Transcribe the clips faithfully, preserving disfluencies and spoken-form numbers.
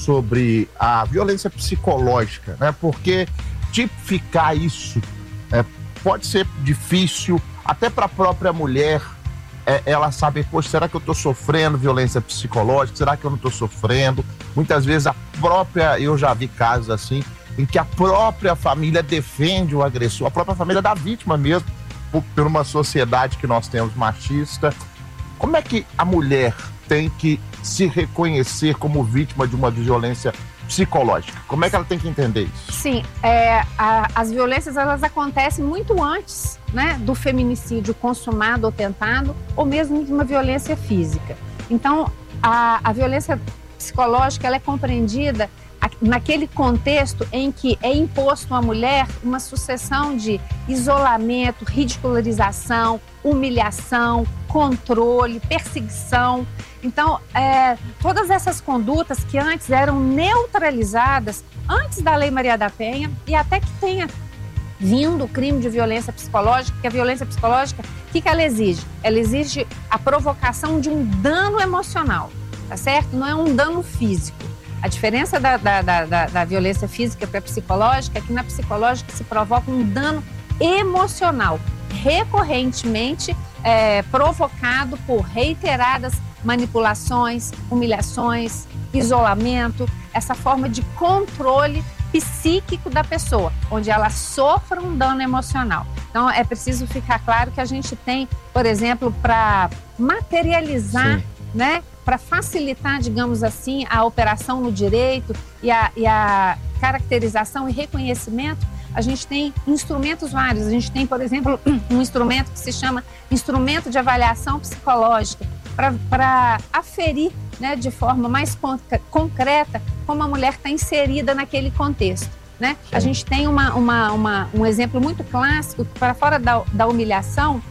sobre a violência psicológica, né? Porque tipificar isso é, pode ser difícil, até para a própria mulher, é, ela sabe, poxa, será que eu estou sofrendo violência psicológica? Será que eu não estou sofrendo? Muitas vezes a própria, eu já vi casos assim, em que a própria família defende o agressor, a própria família da vítima mesmo, por, por uma sociedade que nós temos machista. Como é que a mulher tem que se reconhecer como vítima de uma violência psicológica? Como é que ela tem que entender isso? Sim, é, a, as violências elas acontecem muito antes, né, do feminicídio consumado ou tentado, ou mesmo de uma violência física. Então, a, a violência psicológica ela é compreendida naquele contexto em que é imposto à mulher uma sucessão de isolamento, ridicularização, humilhação, controle, perseguição. Então, é, todas essas condutas que antes eram neutralizadas antes da Lei Maria da Penha e até que tenha vindo o crime de violência psicológica, que a violência psicológica, o que, que ela exige? Ela exige a provocação de um dano emocional, tá certo? Não é um dano físico. A diferença da, da, da, da violência física para a psicológica é que na psicológica se provoca um dano emocional, recorrentemente é, provocado por reiteradas manipulações, humilhações, isolamento, essa forma de controle psíquico da pessoa, onde ela sofre um dano emocional. Então, é preciso ficar claro que a gente tem, por exemplo, para materializar, Sim. né, para facilitar, digamos assim, a operação no direito e a, e a caracterização e reconhecimento, a gente tem instrumentos vários. A gente tem, por exemplo, um instrumento que se chama instrumento de avaliação psicológica, para aferir, né, de forma mais concreta como a mulher está inserida naquele contexto, né? A gente tem uma, uma, uma, um exemplo muito clássico que, para fora da, da humilhação,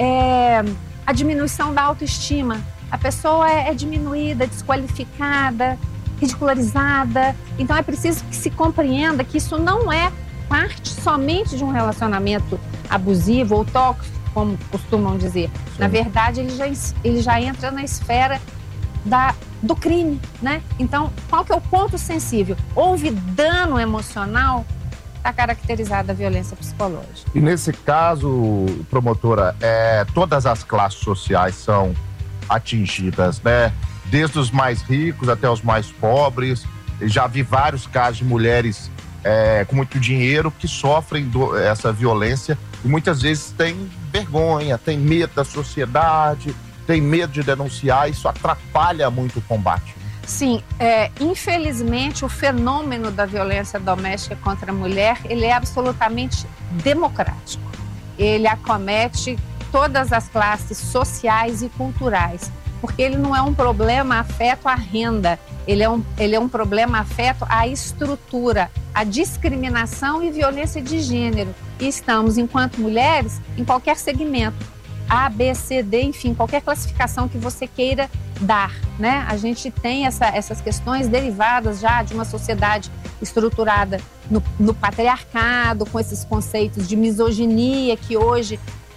é a diminuição da autoestima. A pessoa é, é diminuída, desqualificada, ridicularizada. Então é preciso que se compreenda que isso não é parte somente de um relacionamento abusivo ou tóxico, como costumam dizer. Sim. Na verdade, ele já, ele já entra na esfera da, do crime, né? Então, qual que é o ponto sensível? Houve dano emocional, está caracterizada a violência psicológica. E nesse caso, promotora, é, todas as classes sociais são atingidas, né? Desde os mais ricos até os mais pobres. Eu já vi vários casos de mulheres é, com muito dinheiro que sofrem do, essa violência e muitas vezes têm vergonha, têm medo da sociedade, têm medo de denunciar. Isso atrapalha muito o combate. Sim, é, infelizmente o fenômeno da violência doméstica contra a mulher, ele é absolutamente democrático. Ele acomete todas as classes sociais e culturais, porque ele não é um problema afeto à renda, ele é um, ele é um problema afeto à estrutura, à discriminação e violência de gênero. E estamos, enquanto mulheres, em qualquer segmento, A, B, C, D, enfim, qualquer classificação que você queira dar, né? A gente tem essa, essas questões derivadas já de uma sociedade estruturada no, no patriarcado, com esses conceitos de misoginia que hoje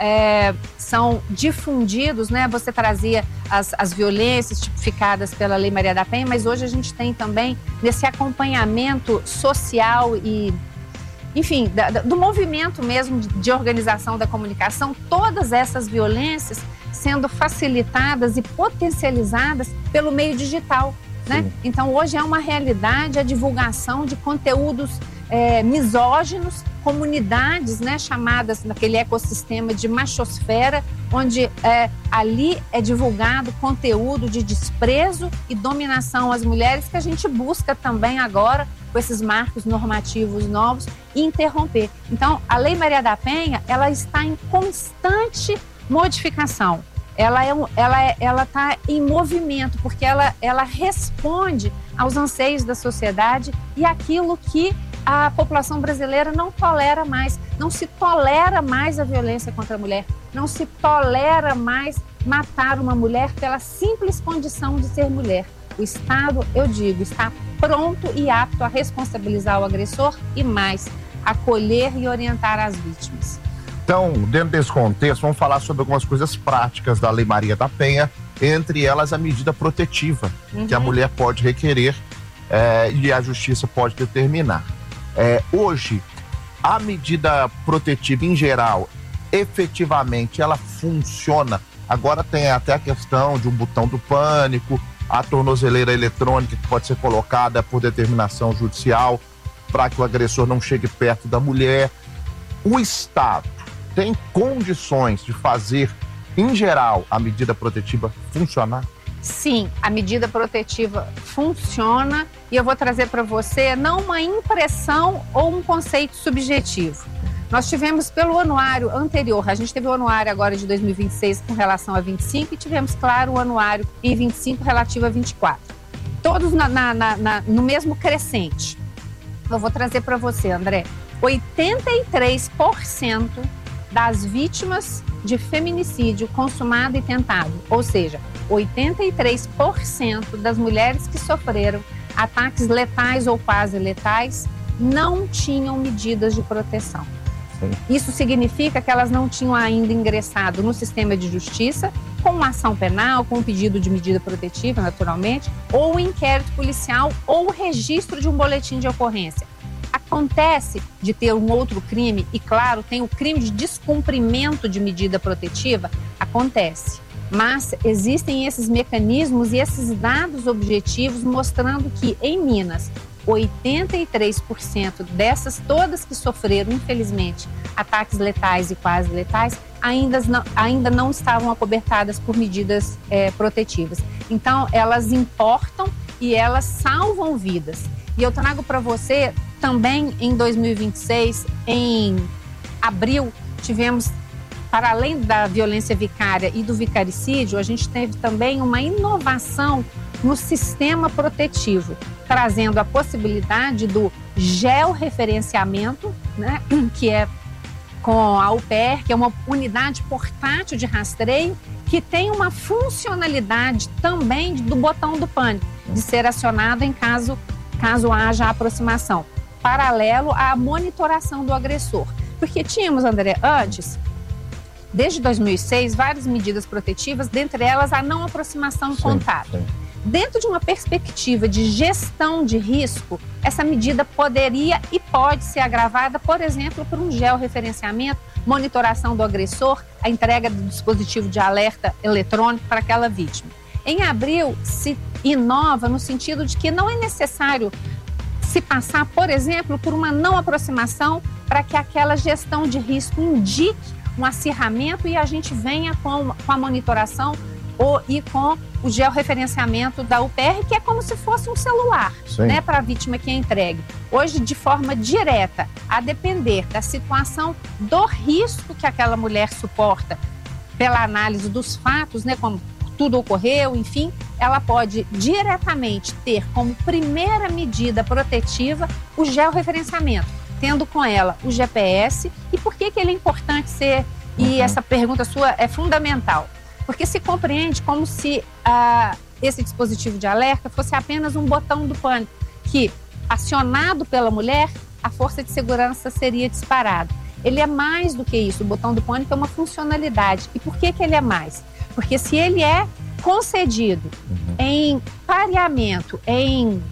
É, são difundidos, né? Você trazia as, as violências tipificadas pela Lei Maria da Penha, mas hoje a gente tem também nesse acompanhamento social e, enfim, da, da, do movimento mesmo de, de organização da comunicação, todas essas violências sendo facilitadas e potencializadas pelo meio digital, né? Então hoje é uma realidade a divulgação de conteúdos é, misóginos, comunidades, né, chamadas naquele ecossistema de machosfera, onde é, ali é divulgado conteúdo de desprezo e dominação às mulheres, que a gente busca também agora, com esses marcos normativos novos, interromper. Então, a Lei Maria da Penha, ela está em constante modificação. Ela é, ela é, ela está em movimento, porque ela, ela responde aos anseios da sociedade e aquilo que a população brasileira não tolera mais. Não se tolera mais a violência contra a mulher, não se tolera mais matar uma mulher pela simples condição de ser mulher. O Estado, eu digo, está pronto e apto a responsabilizar o agressor e mais, acolher e orientar as vítimas. Então, dentro desse contexto, vamos falar sobre algumas coisas práticas da Lei Maria da Penha, entre elas a medida protetiva, uhum. que a mulher pode requerer é, e a justiça pode determinar. É, hoje, a medida protetiva em geral, efetivamente, ela funciona. Agora tem até a questão de um botão do pânico, a tornozeleira eletrônica que pode ser colocada por determinação judicial para que o agressor não chegue perto da mulher. O Estado tem condições de fazer, em geral, a medida protetiva funcionar? Sim, a medida protetiva funciona e eu vou trazer para você não uma impressão ou um conceito subjetivo. Nós tivemos pelo anuário anterior, a gente teve o anuário agora de dois mil e vinte e seis com relação a vinte e cinco e tivemos, claro, o anuário em vinte e cinco relativo a vinte e quatro. Todos na, na, na, na, no mesmo crescente. Eu vou trazer para você, André, oitenta e três por cento das vítimas de feminicídio consumado e tentado, ou seja, oitenta e três por cento das mulheres que sofreram ataques letais ou quase letais não tinham medidas de proteção. Sim. Isso significa que elas não tinham ainda ingressado no sistema de justiça com uma ação penal, com um pedido de medida protetiva, naturalmente, ou um inquérito policial ou o registro de um boletim de ocorrência. Acontece de ter um outro crime, e claro, tem o crime de descumprimento de medida protetiva, acontece. Mas existem esses mecanismos e esses dados objetivos mostrando que em Minas, oitenta e três por cento dessas todas que sofreram, infelizmente, ataques letais e quase letais, ainda não, ainda não estavam acobertadas por medidas é, protetivas. Então, elas importam e elas salvam vidas. E eu trago para você também em dois mil e vinte e seis, em abril, tivemos, para além da violência vicária e do vicaricídio, a gente teve também uma inovação no sistema protetivo, trazendo a possibilidade do georreferenciamento, né, que é com a U P E R, que é uma unidade portátil de rastreio, que tem uma funcionalidade também do botão do pânico, de ser acionado em caso, caso haja aproximação, paralelo à monitoração do agressor. Porque tínhamos, André, antes, desde dois mil e seis, várias medidas protetivas, dentre elas a não aproximação e contato. Sim, sim. Dentro de uma perspectiva de gestão de risco, essa medida poderia e pode ser agravada, por exemplo, por um georreferenciamento, monitoração do agressor, a entrega do dispositivo de alerta eletrônico para aquela vítima. Em abril, se inova no sentido de que não é necessário se passar, por exemplo, por uma não aproximação para que aquela gestão de risco indique um acirramento e a gente venha com, com a monitoração ou, e com o georreferenciamento da U P E R, que é como se fosse um celular, né, para a vítima que é entregue. Hoje, de forma direta, a depender da situação, do risco que aquela mulher suporta, pela análise dos fatos, né, como tudo ocorreu, enfim, ela pode diretamente ter como primeira medida protetiva o georreferenciamento, tendo com ela o G P S. E por que que ele é importante ser, e essa pergunta sua é fundamental, porque se compreende como se ah, esse dispositivo de alerta fosse apenas um botão do pânico, que, acionado pela mulher, a força de segurança seria disparada. Ele é mais do que isso, o botão do pânico é uma funcionalidade. E por que que ele é mais? Porque se ele é concedido uhum. em pareamento, em,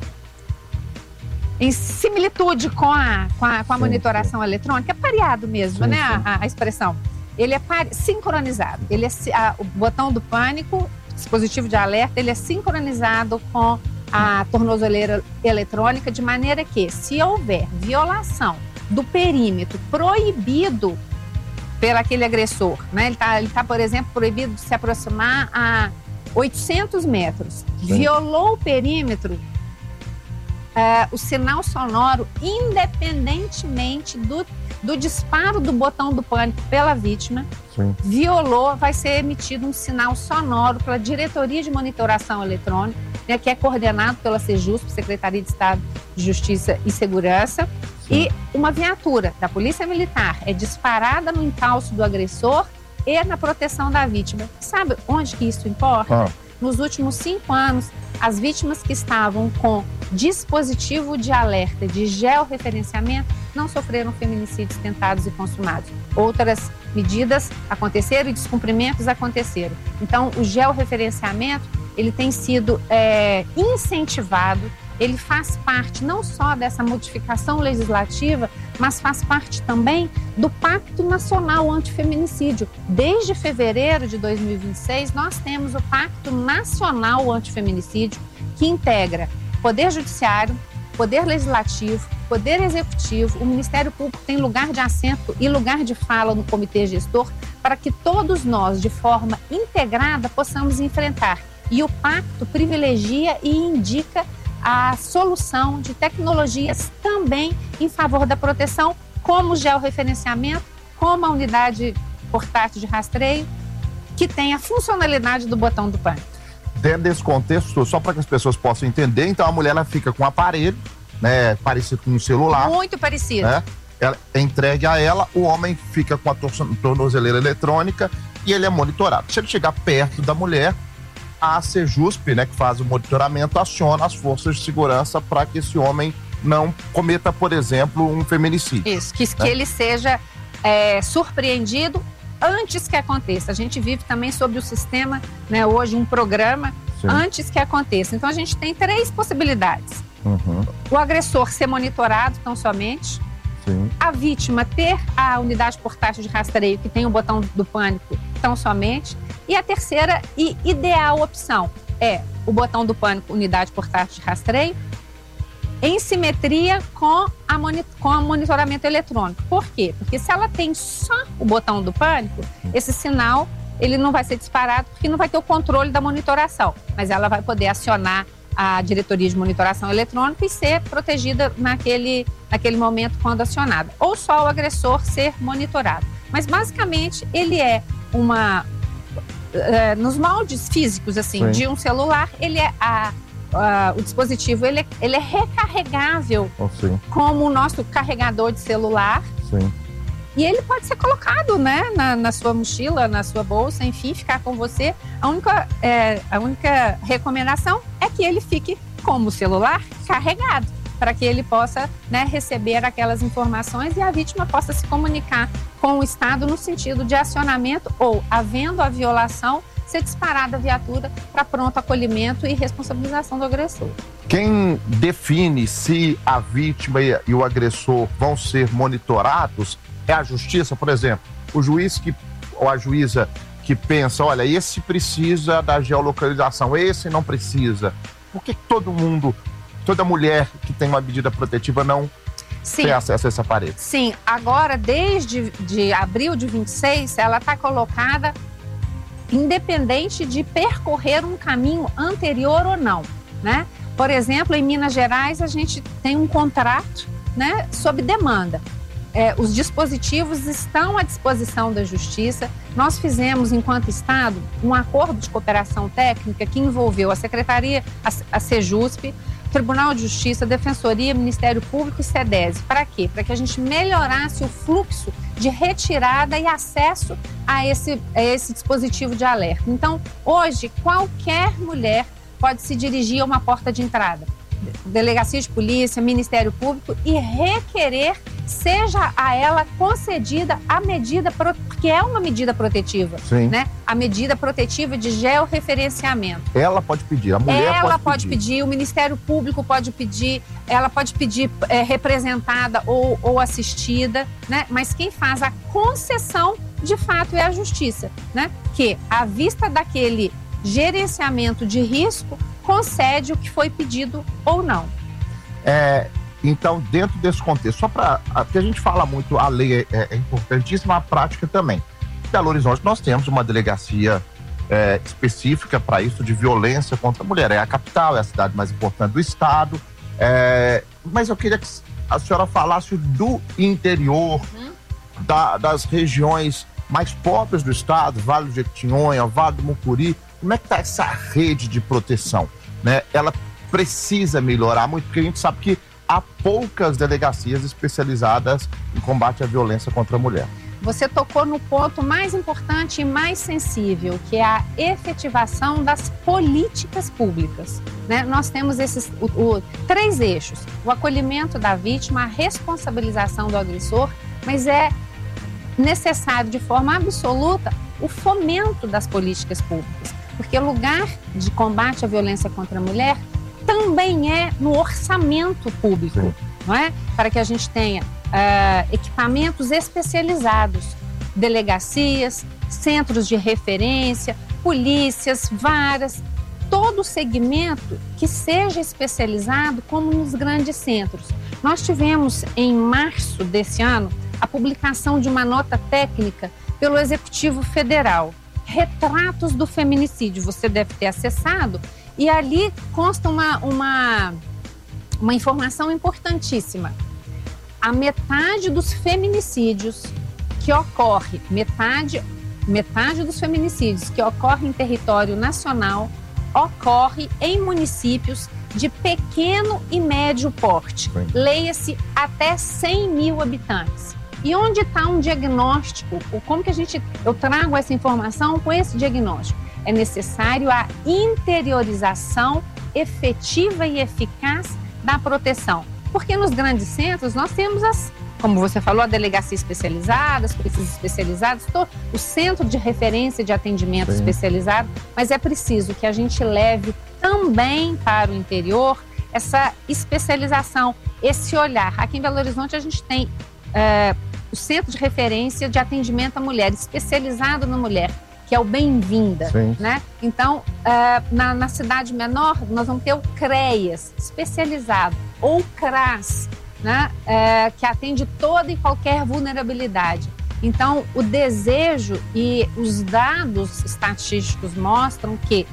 em similitude com a, com a, com a sim, monitoração sim. eletrônica, é pareado mesmo, sim, né, sim. A, a expressão. Ele é pare... sincronizado. Ele é, a, o botão do pânico, dispositivo de alerta, ele é sincronizado com a tornozeleira eletrônica, de maneira que, se houver violação do perímetro proibido pelo aquele agressor, né? Ele está, ele tá, por exemplo, proibido de se aproximar a oitocentos metros. Sim. Violou o perímetro, uh, o sinal sonoro, independentemente do, do disparo do botão do pânico pela vítima, sim. violou, vai ser emitido um sinal sonoro pela Diretoria de Monitoração Eletrônica, né, que é coordenado pela Sejusp, Secretaria de Estado de Justiça e Segurança. E uma viatura da Polícia Militar é disparada no encalço do agressor e na proteção da vítima. Sabe onde que isso importa? Ah. Nos últimos cinco anos, as vítimas que estavam com dispositivo de alerta de georreferenciamento não sofreram feminicídios tentados e consumados. Outras medidas aconteceram e descumprimentos aconteceram. Então, o georreferenciamento, ele tem sido é, incentivado, ele faz parte não só dessa modificação legislativa, mas faz parte também do Pacto Nacional Antifeminicídio. Desde fevereiro de dois mil e vinte e seis, nós temos o Pacto Nacional Antifeminicídio, que integra Poder Judiciário, Poder Legislativo, Poder Executivo. O Ministério Público tem lugar de assento e lugar de fala no comitê gestor para que todos nós, de forma integrada, possamos enfrentar. E o pacto privilegia e indica a solução de tecnologias também em favor da proteção, como o georreferenciamento, como a unidade portátil de rastreio, que tem a funcionalidade do botão do pânico. Dentro desse contexto, só para que as pessoas possam entender, então a mulher ela fica com um aparelho, né, parecido com um celular. Muito parecido. Né? Ela é entregue a ela, o homem fica com a tornozeleira eletrônica e ele é monitorado. Se ele chegar perto da mulher, a Sejusp, né, que faz o monitoramento, aciona as forças de segurança para que esse homem não cometa, por exemplo, um feminicídio. Isso, que, né? que ele seja é, surpreendido antes que aconteça. A gente vive também sob o sistema, né, hoje, um programa. Sim. Antes que aconteça. Então, a gente tem três possibilidades. Uhum. O agressor ser monitorado tão somente. Sim. A vítima ter a unidade portátil de rastreio, que tem o botão do pânico, tão somente. E a terceira e ideal opção é o botão do pânico, unidade portátil de rastreio, em simetria com a, moni- com o monitoramento eletrônico. Por quê? Porque se ela tem só o botão do pânico, esse sinal ele não vai ser disparado porque não vai ter o controle da monitoração, mas ela vai poder acionar a diretoria de monitoração eletrônica e ser protegida naquele, naquele momento quando acionada. Ou só o agressor ser monitorado. Mas basicamente ele é uma... Uh, nos moldes físicos assim, Sim. de um celular, ele é a, a, o dispositivo ele é, ele é recarregável oh, como o nosso carregador de celular. Sim. E ele pode ser colocado, né, na, na sua mochila, na sua bolsa, enfim, ficar com você. A única, é, a única recomendação é que ele fique como o celular carregado, para que ele possa, né, receber aquelas informações e a vítima possa se comunicar com o Estado no sentido de acionamento ou, havendo a violação, ser disparada a viatura para pronto acolhimento e responsabilização do agressor. Quem define se a vítima e, e o agressor vão ser monitorados é a justiça, por exemplo. O juiz que, ou a juíza que pensa, olha, esse precisa da geolocalização, esse não precisa. Por que todo mundo, toda mulher que tem uma medida protetiva não Sim. tem acesso a esse aparelho? Sim, agora desde de abril de vinte e seis, ela está colocada independente de percorrer um caminho anterior ou não, né? Por exemplo, em Minas Gerais, a gente tem um contrato, né, sob demanda. É, os dispositivos estão à disposição da Justiça. Nós fizemos, enquanto Estado, um acordo de cooperação técnica que envolveu a Secretaria, a, a Sejusp, Tribunal de Justiça, Defensoria, Ministério Público e SEDESE. Para quê? Para que a gente melhorasse o fluxo de retirada e acesso a esse, a esse dispositivo de alerta. Então, hoje, qualquer mulher pode se dirigir a uma porta de entrada, delegacia de polícia, Ministério Público, e requerer, seja a ela concedida a medida, porque é uma medida protetiva, Sim. né? A medida protetiva de georreferenciamento. Ela pode pedir, a mulher ela pode, pode pedir. pedir, o Ministério Público pode pedir, ela pode pedir é, representada ou, ou assistida, né? Mas quem faz a concessão, de fato, é a Justiça, né? Que, à vista daquele gerenciamento de risco, concede o que foi pedido ou não. É, então, dentro desse contexto, só para... Porque a gente fala muito, a lei é, é importantíssima, a prática também. Em Belo Horizonte, nós temos uma delegacia é, específica para isso, de violência contra a mulher. É a capital, é a cidade mais importante do estado. É, mas eu queria que a senhora falasse do interior, hum? da, das regiões mais pobres do estado, Vale do Jequitinhonha, Vale do Mucuri. Como é que está essa rede de proteção? Né? Ela precisa melhorar muito, porque a gente sabe que há poucas delegacias especializadas em combate à violência contra a mulher. Você tocou no ponto mais importante e mais sensível, que é a efetivação das políticas públicas. Né? Nós temos esses o, o, três eixos: o acolhimento da vítima, a responsabilização do agressor, mas é necessário de forma absoluta o fomento das políticas públicas. Porque o lugar de combate à violência contra a mulher também é no orçamento público, Sim. não é? Para que a gente tenha uh, equipamentos especializados, delegacias, centros de referência, polícias, varas, todo segmento que seja especializado como nos grandes centros. Nós tivemos em março desse ano a publicação de uma nota técnica pelo Executivo Federal, Retratos do Feminicídio, você deve ter acessado, e ali consta uma, uma, uma informação importantíssima. A metade dos feminicídios que ocorre, metade, metade dos feminicídios que ocorrem em território nacional ocorre em municípios de pequeno e médio porte. Leia-se até cem mil habitantes. E onde está um diagnóstico? Como que a gente, eu trago essa informação com esse diagnóstico? É necessário a interiorização efetiva e eficaz da proteção. Porque nos grandes centros nós temos as, como você falou, a delegacia especializada, as polícias especializadas, todo, o centro de referência de atendimento Sim. especializado, mas é preciso que a gente leve também para o interior essa especialização, esse olhar. Aqui em Belo Horizonte a gente tem uh, o centro de referência de atendimento à mulher, especializado na mulher, que é o Bem-vinda, né? Então, uh, na, na cidade menor, nós vamos ter o CREAS, especializado, ou o CRAS, né? Uh, que atende toda e qualquer vulnerabilidade. Então, o desejo e os dados estatísticos mostram que,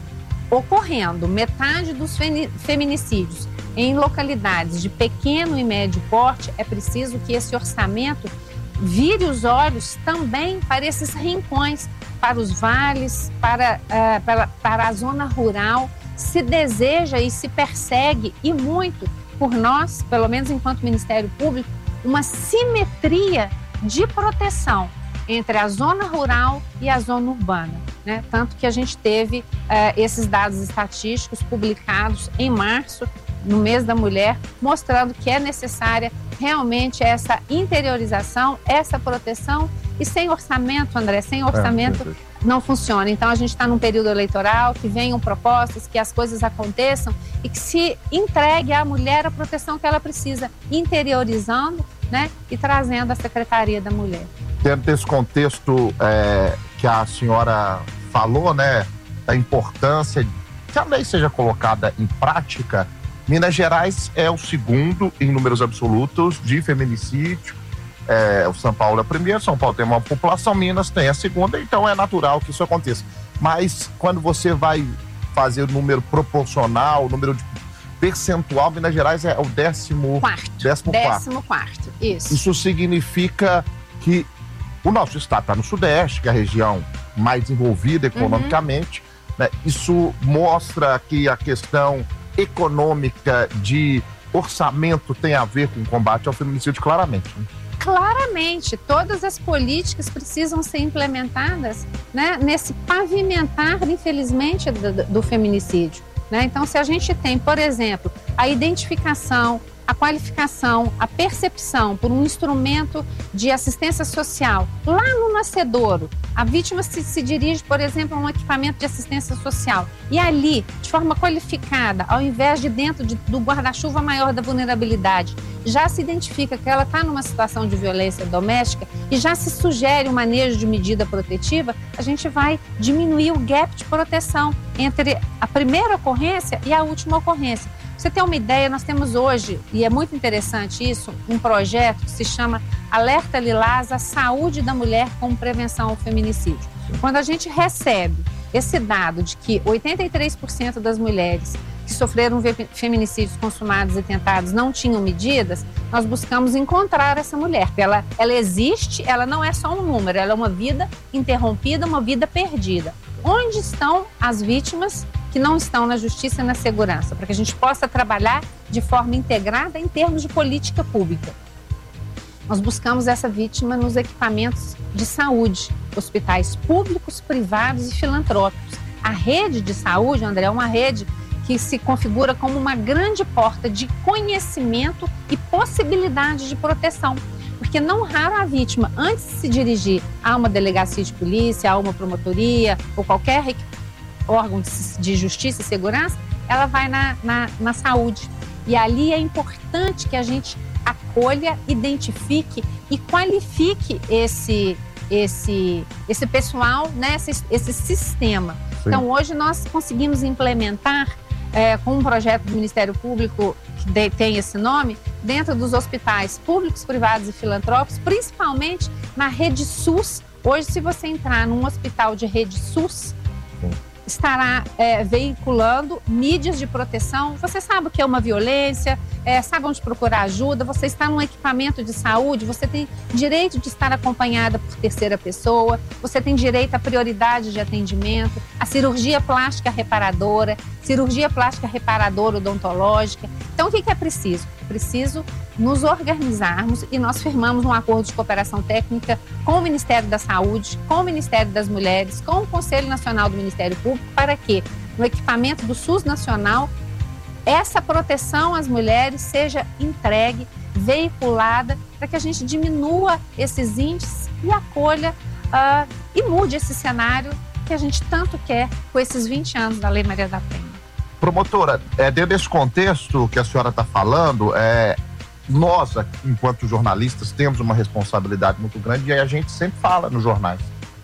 ocorrendo metade dos feminicídios em localidades de pequeno e médio porte, é preciso que esse orçamento vire os olhos também para esses rincões, para os vales, para, uh, para, para a zona rural. Se deseja e se persegue, e muito por nós, pelo menos enquanto Ministério Público, uma simetria de proteção entre a zona rural e a zona urbana, né? Tanto que a gente teve uh, esses dados estatísticos publicados em março, no mês da mulher, mostrando que é necessária realmente essa interiorização, essa proteção, e sem orçamento, André, sem orçamento é, não funciona. Então a gente está num período eleitoral, que venham propostas, que as coisas aconteçam e que se entregue à mulher a proteção que ela precisa, interiorizando, né, e trazendo a Secretaria da Mulher. Dentro desse contexto é, que a senhora falou, né, da importância que a lei seja colocada em prática, Minas Gerais é o segundo em números absolutos de feminicídio. É, o São Paulo é o primeiro, São Paulo tem uma população, Minas tem a segunda, então é natural que isso aconteça. Mas quando você vai fazer o número proporcional, o número de percentual, Minas Gerais é o décimo quarto. Décimo, décimo quarto. quarto, isso. Isso significa que o nosso estado está no Sudeste, que é a região mais desenvolvida economicamente. Uhum. Né? Isso mostra que a questão econômica de orçamento tem a ver com o combate ao feminicídio, claramente. Né? Claramente, todas as políticas precisam ser implementadas, né, nesse pavimentar, infelizmente, do, do feminicídio. Né? Então, se a gente tem, por exemplo, a identificação, a qualificação, a percepção por um instrumento de assistência social lá no nascedouro, a vítima se, se dirige, por exemplo, a um equipamento de assistência social e ali, de forma qualificada, ao invés de dentro de, do guarda-chuva maior da vulnerabilidade, já se identifica que ela está numa situação de violência doméstica e já se sugere um manejo de medida protetiva, a gente vai diminuir o gap de proteção entre a primeira ocorrência e a última ocorrência. Pra você ter uma ideia, nós temos hoje, e é muito interessante isso, um projeto que se chama Alerta Lilás, a saúde da mulher como prevenção ao feminicídio. Quando a gente recebe esse dado de que oitenta e três por cento das mulheres que sofreram feminicídios consumados e tentados não tinham medidas, nós buscamos encontrar essa mulher. Ela, ela existe, ela não é só um número, ela é uma vida interrompida, uma vida perdida. Onde estão as vítimas que não estão na justiça e na segurança, para que a gente possa trabalhar de forma integrada em termos de política pública? Nós buscamos essa vítima nos equipamentos de saúde, hospitais públicos, privados e filantrópicos. A rede de saúde, André, é uma rede que se configura como uma grande porta de conhecimento e possibilidade de proteção. Porque não raro a vítima, antes de se dirigir a uma delegacia de polícia, a uma promotoria ou qualquer órgão de justiça e segurança, ela vai na, na, na saúde. E ali é importante que a gente acolha, identifique e qualifique esse, esse, esse pessoal, né, esse, esse sistema. Sim. Então, hoje nós conseguimos implementar, é, com um projeto do Ministério Público, que de, tem esse nome, dentro dos hospitais públicos, privados e filantrópicos, principalmente na rede SUS. Hoje, se você entrar num hospital de rede SUS, Sim. estará é, veiculando mídias de proteção. Você sabe o que é uma violência, é, sabe onde procurar ajuda, você está num equipamento de saúde, você tem direito de estar acompanhada por terceira pessoa, você tem direito à prioridade de atendimento, à cirurgia plástica reparadora, cirurgia plástica reparadora odontológica. Então, o que é preciso? É preciso nos organizarmos e nós firmamos um acordo de cooperação técnica com o Ministério da Saúde, com o Ministério das Mulheres, com o Conselho Nacional do Ministério Público, para que no equipamento do SUS Nacional essa proteção às mulheres seja entregue, veiculada, para que a gente diminua esses índices e acolha uh, e mude esse cenário que a gente tanto quer com esses vinte anos da Lei Maria da Penha. Promotora, é, dentro desse contexto que a senhora está falando, é, nós, enquanto jornalistas, temos uma responsabilidade muito grande e a gente sempre fala nos jornais.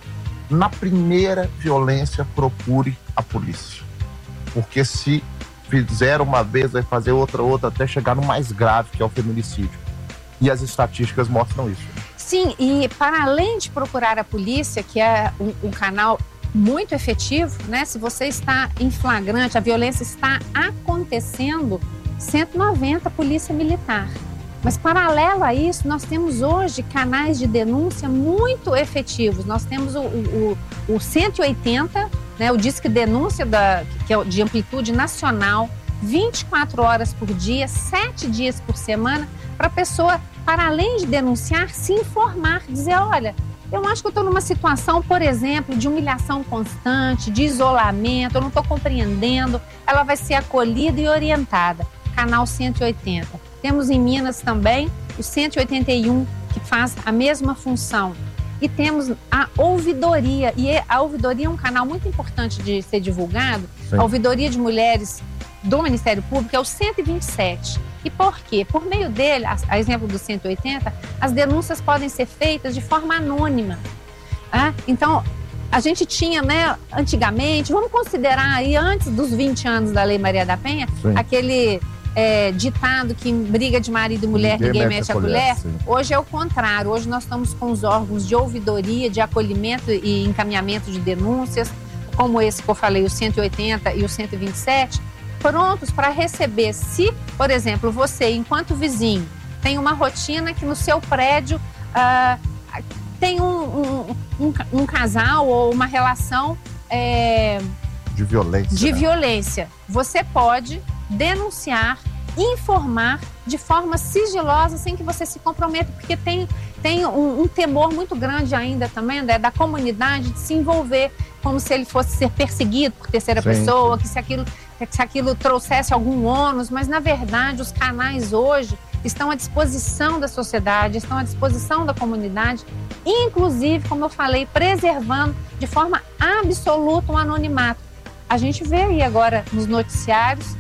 Na primeira violência, procure a polícia. Porque se fizer uma vez, vai fazer outra, outra, até chegar no mais grave, que é o feminicídio. E as estatísticas mostram isso. Sim, e para além de procurar a polícia, que é um, um canal muito efetivo, né? Se você está em flagrante, a violência está acontecendo, cento e noventa, Polícia Militar. Mas, paralelo a isso, nós temos hoje canais de denúncia muito efetivos. Nós temos o, o, o cento e oitenta, né, o Disque Denúncia, da, que é de amplitude nacional, vinte e quatro horas por dia, sete dias por semana, para a pessoa, para além de denunciar, se informar, dizer, olha, eu acho que eu estou numa situação, por exemplo, de humilhação constante, de isolamento, eu não estou compreendendo, ela vai ser acolhida e orientada. Canal cento e oitenta. Temos em Minas também o cento e oitenta e um, que faz a mesma função. E temos a ouvidoria, e a ouvidoria é um canal muito importante de ser divulgado. Sim. A ouvidoria de mulheres do Ministério Público é o cento e vinte e sete. E por quê? Por meio dele, a, a exemplo do cento e oitenta, as denúncias podem ser feitas de forma anônima. Ah, então, a gente tinha, né, antigamente, vamos considerar aí, antes dos vinte anos da Lei Maria da Penha, Sim. aquele é, ditado que em briga de marido e mulher ninguém, ninguém mexe a colher. colher. Hoje é o contrário. Hoje nós estamos com os órgãos de ouvidoria, de acolhimento e encaminhamento de denúncias, como esse que eu falei, o cento e oitenta e o cento e vinte e sete, prontos para receber. Se, por exemplo, você, enquanto vizinho, tem uma rotina que no seu prédio ah, tem um, um, um, um casal ou uma relação é, de violência. De né? violência. Você pode denunciar, informar de forma sigilosa, sem que você se comprometa, porque tem, tem um, um temor muito grande ainda também, André, da comunidade de se envolver como se ele fosse ser perseguido por terceira sim, pessoa, sim. que se aquilo, que se aquilo trouxesse algum ônus, mas na verdade os canais hoje estão à disposição da sociedade, estão à disposição da comunidade, inclusive, como eu falei, preservando de forma absoluta o anonimato. A gente vê aí agora nos noticiários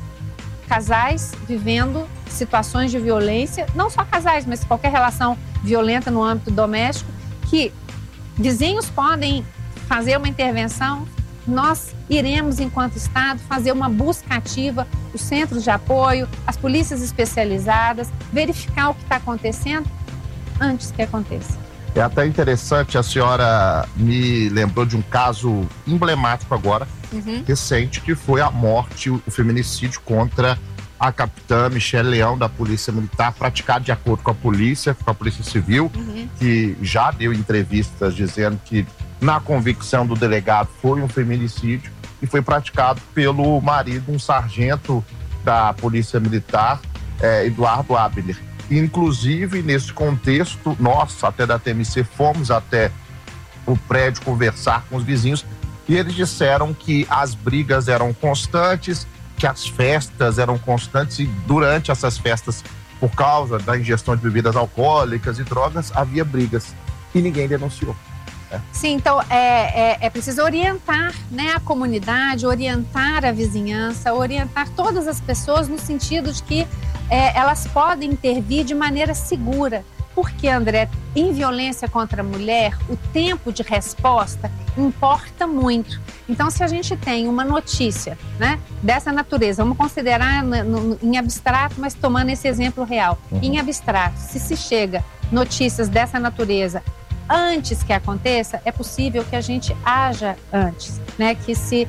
casais vivendo situações de violência, não só casais, mas qualquer relação violenta no âmbito doméstico, que vizinhos podem fazer uma intervenção, nós iremos, enquanto Estado, fazer uma busca ativa, os centros de apoio, as polícias especializadas, verificar o que está acontecendo antes que aconteça. É até interessante, a senhora me lembrou de um caso emblemático agora, uhum. recente, que foi a morte, o feminicídio contra a capitã Michele Leão, da Polícia Militar, praticado de acordo com a polícia, com a Polícia Civil, uhum. que já deu entrevistas dizendo que, na convicção do delegado, foi um feminicídio e foi praticado pelo marido, um sargento da Polícia Militar, é, Eduardo Abner. Inclusive, nesse contexto, nós, até da T M C, fomos até o prédio conversar com os vizinhos e eles disseram que as brigas eram constantes, que as festas eram constantes e durante essas festas, por causa da ingestão de bebidas alcoólicas e drogas, havia brigas e ninguém denunciou. Né? Sim, então é, é, é preciso orientar, né, a comunidade, orientar a vizinhança, orientar todas as pessoas no sentido de que é, elas podem intervir de maneira segura. Porque, André, em violência contra a mulher, o tempo de resposta importa muito. Então, se a gente tem uma notícia, né, dessa natureza, vamos considerar no, no, em abstrato, mas tomando esse exemplo real. Uhum. Em abstrato, se se chega notícias dessa natureza antes que aconteça, é possível que a gente haja antes, né, que se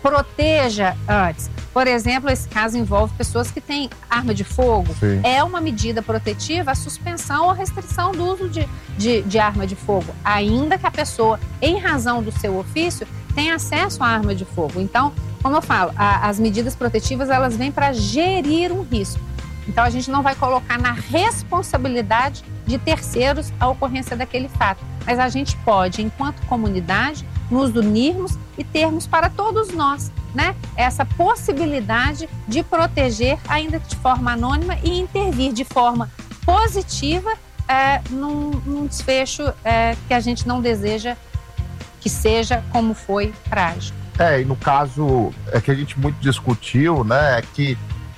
proteja antes. Por exemplo, esse caso envolve pessoas que têm arma de fogo. Sim. É uma medida protetiva a suspensão ou restrição do uso de, de, de arma de fogo, ainda que a pessoa, em razão do seu ofício, tenha acesso à arma de fogo. Então, como eu falo, a, as medidas protetivas, elas vêm para gerir um risco. Então, a gente não vai colocar na responsabilidade de terceiros a ocorrência daquele fato. Mas a gente pode, enquanto comunidade, nos unirmos e termos para todos nós, né, essa possibilidade de proteger, ainda que de forma anônima, e intervir de forma positiva é, num, num desfecho é, que a gente não deseja que seja como foi trágico. É, e no caso é que a gente muito discutiu, né, é que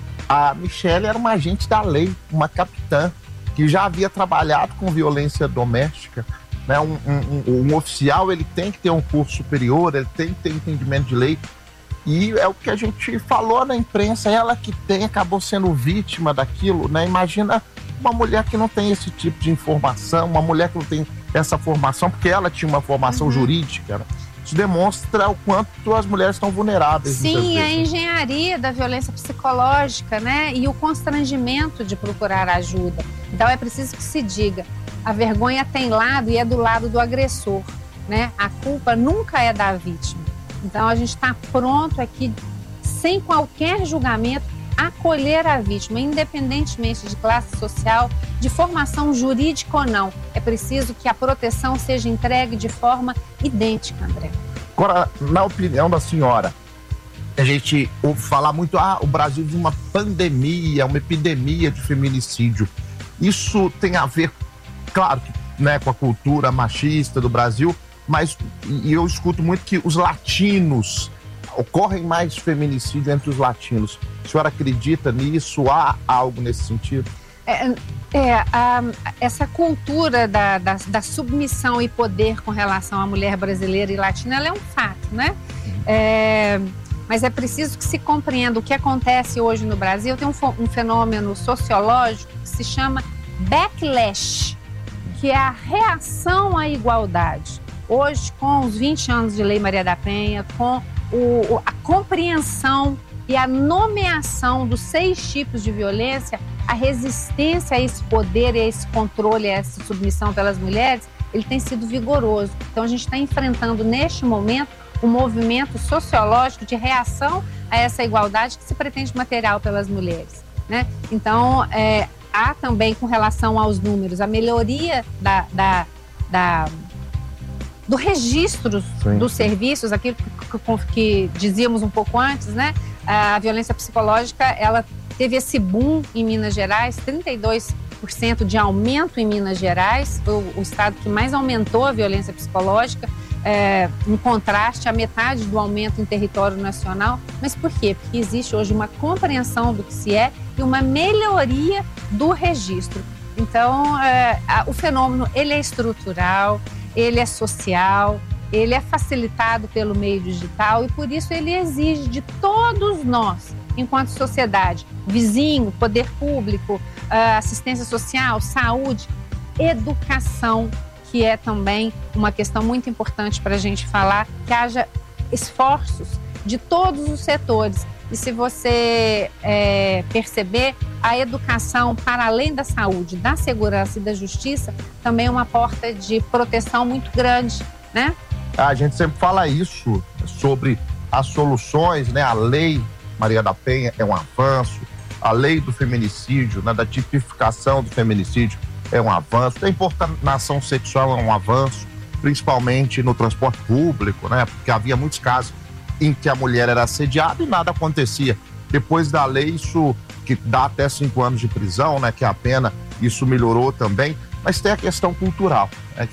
a Michele era uma agente da lei, uma capitã, que já havia trabalhado com violência doméstica. Né, um, um, um oficial, ele tem que ter um curso superior, ele tem que ter entendimento de lei, e é o que a gente falou na imprensa, ela que tem, acabou sendo vítima daquilo, né? Imagina uma mulher que não tem esse tipo de informação, uma mulher que não tem essa formação, porque ela tinha uma formação uhum. jurídica, né? Isso demonstra o quanto as mulheres estão vulneráveis. Sim, a engenharia da violência psicológica, né? E o constrangimento de procurar ajuda. Então é preciso que se diga, a vergonha tem lado e é do lado do agressor, né? A culpa nunca é da vítima. Então a gente está pronto aqui, sem qualquer julgamento, acolher a vítima, independentemente de classe social, de formação jurídica ou não. É preciso que a proteção seja entregue de forma idêntica, André. Agora, na opinião da senhora, a gente ouve falar muito, ah, o Brasil vive uma pandemia, uma epidemia de feminicídio. Isso tem a ver, claro, né, com a cultura machista do Brasil, mas e eu escuto muito que os latinos, ocorrem mais feminicídio entre os latinos. A senhora acredita nisso? Há algo nesse sentido? É, é a, essa cultura da, da, da submissão e poder com relação à mulher brasileira e latina, ela é um fato, né? Uhum. É, mas é preciso que se compreenda o que acontece hoje no Brasil. Tem um, um fenômeno sociológico que se chama backlash, que é a reação à igualdade. Hoje, com os vinte anos de Lei Maria da Penha, com o, a compreensão e a nomeação dos seis tipos de violência, a resistência a esse poder, a esse controle, a essa submissão pelas mulheres, ele tem sido vigoroso. Então, a gente está enfrentando, neste momento, um movimento sociológico de reação a essa igualdade que se pretende material pelas mulheres, né? Então, é, há também, com relação aos números, a melhoria da, da, da, do registro Sim. dos serviços, aquilo que, que, que dizíamos um pouco antes, né? A violência psicológica, ela teve esse boom em Minas Gerais, trinta e dois por cento de aumento em Minas Gerais, foi o, o estado que mais aumentou a violência psicológica, é, em contraste à metade do aumento em território nacional. Mas por quê? Porque existe hoje uma compreensão do que se é e uma melhoria do registro. Então, é, a, o fenômeno, ele é estrutural, ele é social, ele é facilitado pelo meio digital e, por isso, ele exige de todos nós, enquanto sociedade, vizinho, poder público, assistência social, saúde, educação, que é também uma questão muito importante para a gente falar, que haja esforços de todos os setores. E se você é, perceber, a educação, para além da saúde, da segurança e da justiça, também é uma porta de proteção muito grande, né? A gente sempre fala isso sobre as soluções, né? A lei Maria da Penha é um avanço, a lei do feminicídio, né? Da tipificação do feminicídio é um avanço, a importunação sexual é um avanço, principalmente no transporte público, né? Porque havia muitos casos em que a mulher era assediada e nada acontecia. Depois da lei, isso que dá até cinco anos de prisão, né? Que é a pena, isso melhorou também, mas tem a questão cultural, né? Que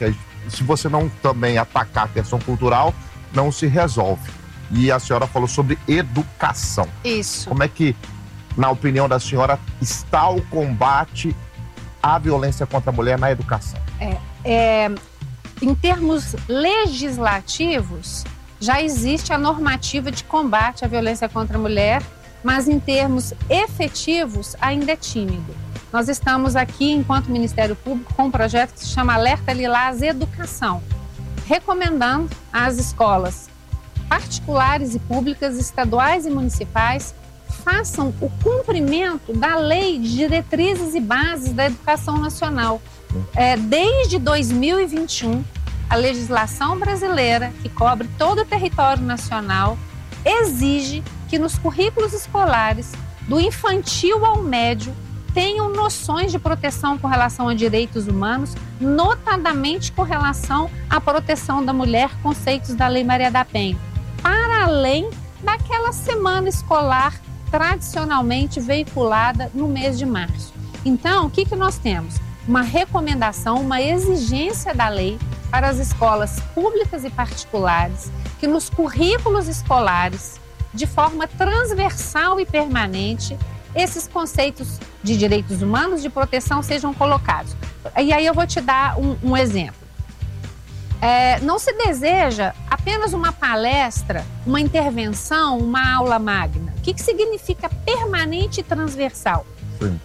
se você não também atacar a questão cultural, não se resolve. E a senhora falou sobre educação. Isso. Como é que, na opinião da senhora, está o combate à violência contra a mulher na educação? É, é, em termos legislativos, já existe a normativa de combate à violência contra a mulher, mas em termos efetivos ainda é tímido. Nós estamos aqui, enquanto Ministério Público, com um projeto que se chama Alerta Lilás Educação, recomendando às escolas particulares e públicas, estaduais e municipais, façam o cumprimento da Lei de Diretrizes e Bases da Educação Nacional. É, desde dois mil e vinte e um, a legislação brasileira, que cobre todo o território nacional, exige que nos currículos escolares, do infantil ao médio, tenham noções de proteção com relação a direitos humanos, notadamente com relação à proteção da mulher, conceitos da Lei Maria da Penha, para além daquela semana escolar tradicionalmente veiculada no mês de março. Então, o que, que nós temos? Uma recomendação, uma exigência da lei para as escolas públicas e particulares, que nos currículos escolares, de forma transversal e permanente, esses conceitos de direitos humanos, de proteção, sejam colocados. E aí eu vou te dar um, um exemplo. É, não se deseja apenas uma palestra, uma intervenção, uma aula magna. O que, que significa permanente e transversal? Sim.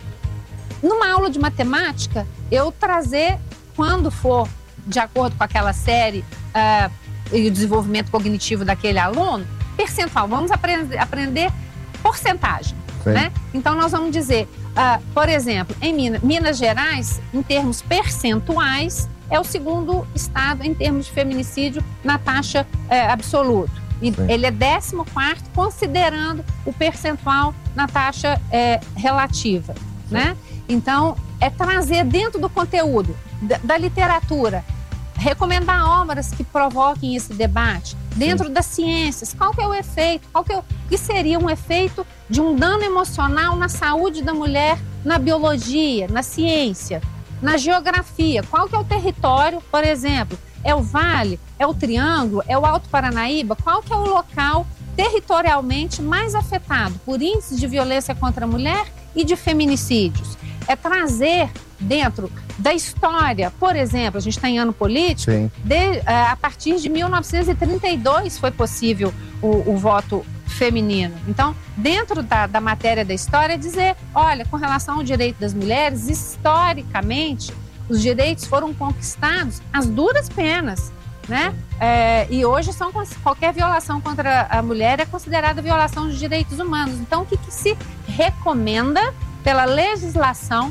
Numa aula de matemática, eu trazer, quando for de acordo com aquela série uh, e o desenvolvimento cognitivo daquele aluno, percentual. Vamos aprender, aprender porcentagem. Né? Então, nós vamos dizer, uh, por exemplo, em Minas, Minas Gerais, em termos percentuais, é o segundo estado em termos de feminicídio na taxa uh, absoluta. E Sim. ele é décimo quarto, considerando o percentual na taxa uh, relativa. Né? Então, é trazer dentro do conteúdo, da, da literatura, recomendar obras que provoquem esse debate, dentro Sim. das ciências, qual que é o efeito, qual que, é o, que seria um efeito de um dano emocional na saúde da mulher, na biologia, na ciência, na geografia, qual que é o território, por exemplo, é o Vale, é o Triângulo, é o Alto Paranaíba, qual que é o local territorialmente mais afetado por índices de violência contra a mulher e de feminicídios. É trazer dentro da história, por exemplo, a gente está em ano político, de, a partir de mil novecentos e trinta e dois foi possível o, o voto feminino. Então, dentro da, da matéria da história, dizer, olha, com relação ao direito das mulheres, historicamente, os direitos foram conquistados às duras penas, né? É, e hoje são, qualquer violação contra a mulher é considerada violação de direitos humanos. Então, o que, que se recomenda pela legislação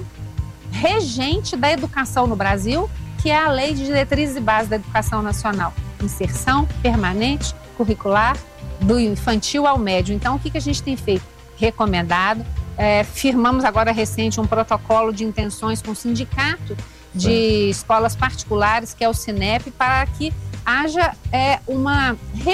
regente da educação no Brasil, que é a Lei de Diretrizes e Bases da Educação Nacional? Inserção permanente, curricular, do infantil ao médio. Então, o que, que a gente tem feito? Recomendado. É, firmamos agora recente um protocolo de intenções com o sindicato de Sim. escolas particulares, que é o Sinep, para que haja é, uma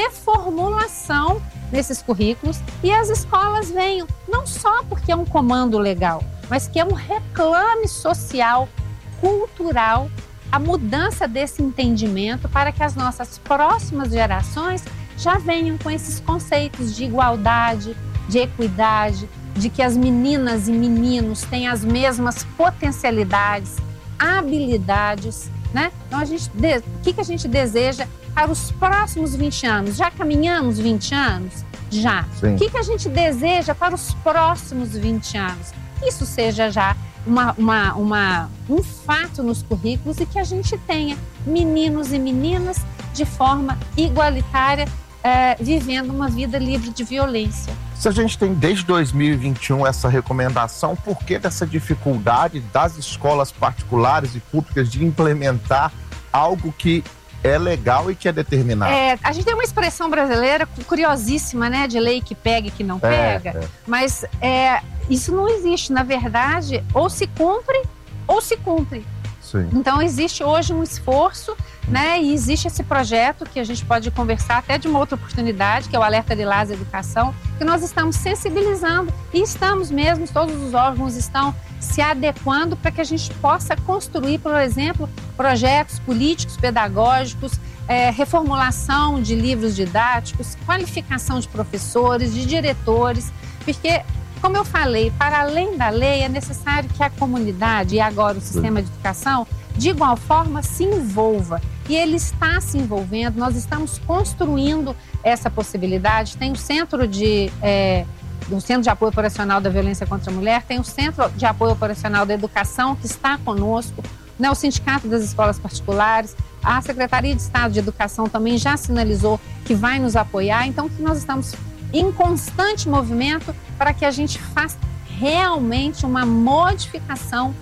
reformulação nesses currículos e as escolas venham, não só porque é um comando legal, mas que é um reclame social, cultural, a mudança desse entendimento para que as nossas próximas gerações já venham com esses conceitos de igualdade, de equidade, de que as meninas e meninos têm as mesmas potencialidades, habilidades, né? Então, a gente, o que, que a gente deseja para os próximos vinte anos? Já caminhamos vinte anos? Já. Sim. O que, que a gente deseja para os próximos vinte anos? Isso seja já uma, uma, uma, um fato nos currículos e que a gente tenha meninos e meninas de forma igualitária, é, vivendo uma vida livre de violência. Se a gente tem desde dois mil e vinte e um essa recomendação, por que dessa dificuldade das escolas particulares e públicas de implementar algo que é legal e que é determinado? É, a gente tem uma expressão brasileira curiosíssima, né, de lei que pega e que não pega, é, é. mas é, isso não existe. Na verdade, ou se cumpre ou se cumpre. Sim. Então, existe hoje um esforço, né, e existe esse projeto que a gente pode conversar até de uma outra oportunidade, que é o Alerta Lilás Educação, que nós estamos sensibilizando e estamos mesmo, todos os órgãos estão se adequando para que a gente possa construir, por exemplo, projetos políticos, pedagógicos, é, reformulação de livros didáticos, qualificação de professores, de diretores, porque, como eu falei, para além da lei é necessário que a comunidade e agora o sistema de educação, de igual forma, se envolva. E ele está se envolvendo, nós estamos construindo essa possibilidade. Tem o Centro de... É, o Centro de Apoio Operacional da Violência contra a Mulher, tem o Centro de Apoio Operacional da Educação, que está conosco, né, o Sindicato das Escolas Particulares, a Secretaria de Estado de Educação também já sinalizou que vai nos apoiar. Então, que nós estamos em constante movimento para que a gente faça realmente uma modificação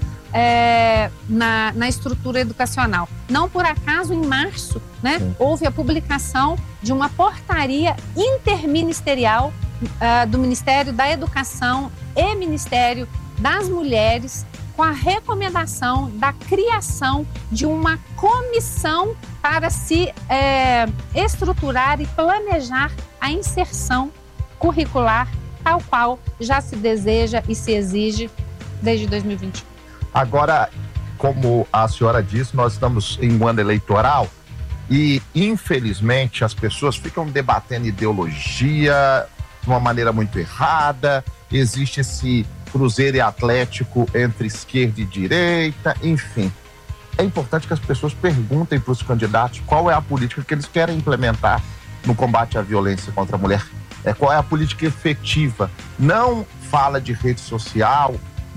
é, na, na estrutura educacional. Não por acaso, em março, né, houve a publicação de uma portaria interministerial Uh, do Ministério da Educação e Ministério das Mulheres, com a recomendação da criação de uma comissão para se é, estruturar e planejar a inserção curricular, tal qual já se deseja e se exige desde dois mil e vinte e um. Agora, como a senhora disse, nós estamos em um ano eleitoral e, infelizmente, as pessoas ficam debatendo ideologia de uma maneira muito errada, existe esse cruzeiro atlético entre esquerda e direita, enfim. É importante que as pessoas perguntem para os candidatos qual é a política que eles querem implementar no combate à violência contra a mulher, é, qual é a política efetiva. Não fala de rede social,